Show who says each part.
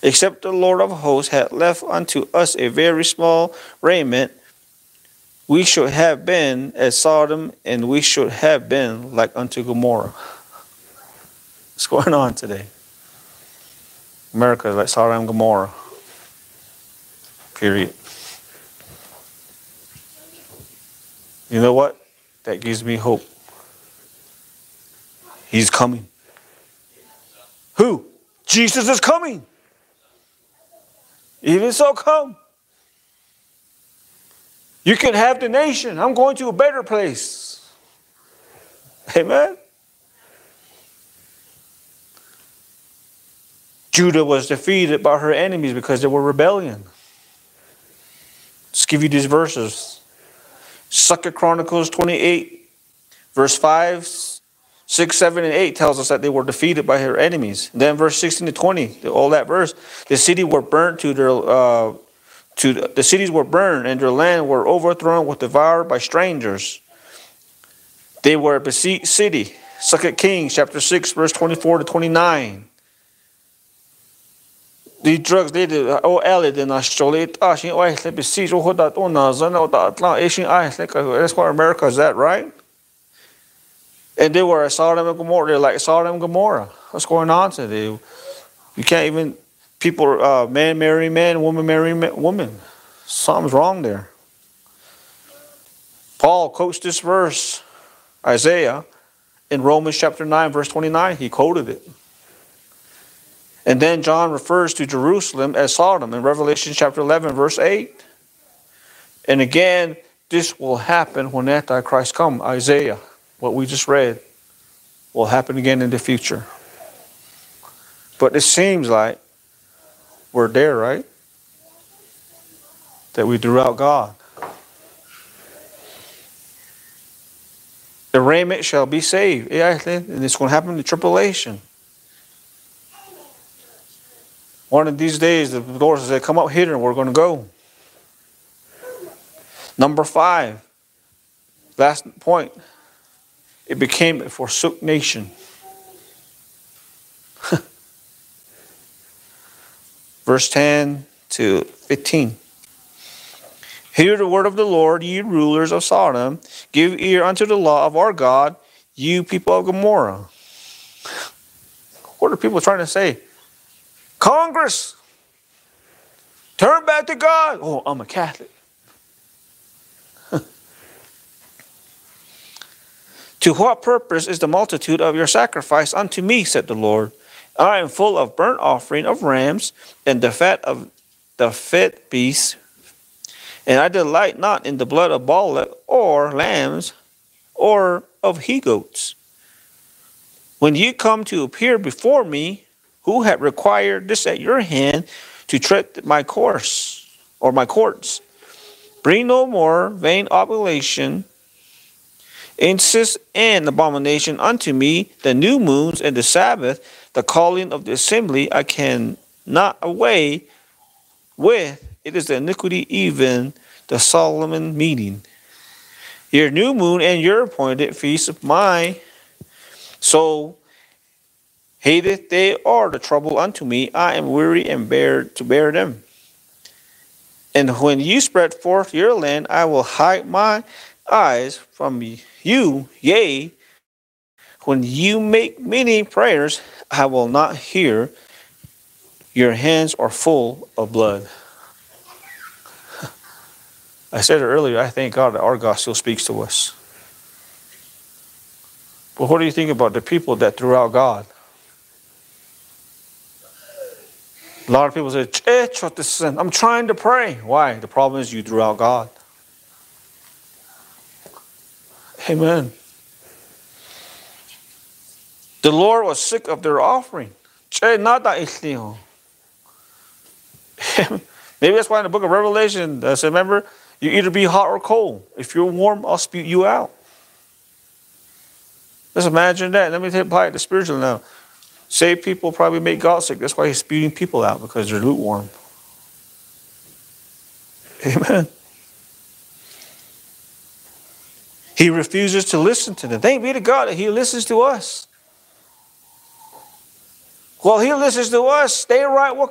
Speaker 1: except the Lord of hosts had left unto us a very small remnant, we should have been as Sodom, and we should have been like unto Gomorrah. What's going on today? America is like Sodom and Gomorrah. Period. You know what? That gives me hope. He's coming. Who? Jesus is coming. Even so, come. You can have the nation. I'm going to a better place. Amen. Judah was defeated by her enemies because they were rebellion. Let's give you these verses. 2 Chronicles 28, verse 5, 6, 7, and 8 tells us that they were defeated by her enemies. Then verse 16 to 20, all that verse, the cities were burned the cities were burned, and their land were overthrown, was devoured by strangers. They were a besieged city. 2 Kings chapter 6, verse 24 to 29. These drugs, they did. Oh, Ellie did not show it. She besieged. That's why America is that, right? And they were Sodom and Gomorrah. They're like Sodom and Gomorrah. What's going on today? You can't even, people, man marry man, woman marry woman. Something's wrong there. Paul quotes this verse, Isaiah, in Romans chapter 9, verse 29. He quoted it. And then John refers to Jerusalem as Sodom in Revelation chapter 11, verse 8. And again, this will happen when Antichrist comes. Isaiah, what we just read, will happen again in the future. But it seems like we're there, right? That we threw out God. The remnant shall be saved. Yeah, and it's going to happen in the tribulation. One of these days, the Lord says, come up here and we're going to go. Number 5. Last point. It became a forsook nation. Verse 10 to 15. Hear the word of the Lord, ye rulers of Sodom. Give ear unto the law of our God, you people of Gomorrah. What are people trying to say? Congress, turn back to God. Oh, I'm a Catholic. To what purpose is the multitude of your sacrifice unto me, said the Lord? I am full of burnt offering of rams and the fat of the fat beasts, and I delight not in the blood of bullock or lambs or of he-goats. When you come to appear before me, who had required this at your hand to tread my course or my courts? Bring no more vain oblation, incense and abomination unto me, the new moons and the Sabbath, the calling of the assembly I can not away with. It is the iniquity, even the solemn meeting. Your new moon and your appointed feast of my soul hateth, they are the trouble unto me. I am weary and bear them. And when you spread forth your land, I will hide my eyes from you. Yea, when you make many prayers, I will not hear. Your hands are full of blood. I said it earlier, I thank God that our God still speaks to us. But what do you think about the people that threw out God? A lot of people say, I'm trying to pray. Why? The problem is you threw out God. Amen. The Lord was sick of their offering. Maybe that's why in the book of Revelation, I said, remember, you either be hot or cold. If you're warm, I'll spew you out. Let's imagine that. Let me apply it to spiritual now. Saved people probably make God sick. That's why he's spewing people out, because they're lukewarm. Amen. He refuses to listen to them. Thank be to God that he listens to us. Well, he listens to us. Stay right with